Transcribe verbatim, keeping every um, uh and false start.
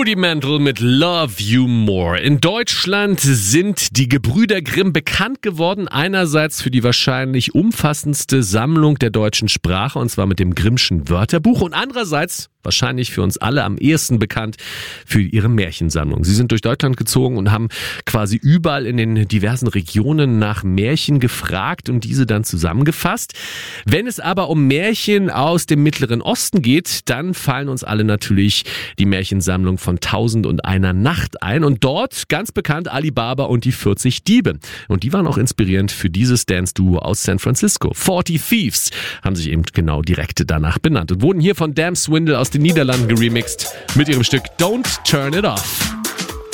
Rudimental mit Love You More. In Deutschland sind die Gebrüder Grimm bekannt geworden, einerseits für die wahrscheinlich umfassendste Sammlung der deutschen Sprache, und zwar mit dem Grimmschen Wörterbuch, und andererseits wahrscheinlich für uns alle am ehesten bekannt für ihre Märchensammlung. Sie sind durch Deutschland gezogen und haben quasi überall in den diversen Regionen nach Märchen gefragt und diese dann zusammengefasst. Wenn es aber um Märchen aus dem Mittleren Osten geht, dann fallen uns alle natürlich die Märchensammlung von Tausend und einer Nacht ein. Und dort ganz bekannt Ali Baba und die vierzig Diebe. Und die waren auch inspirierend für dieses Dance-Duo aus San Francisco. forty Thieves haben sich eben genau direkt danach benannt und wurden hier von Damn Swindle aus den Niederlanden geremixed mit ihrem Stück Don't Turn It Off.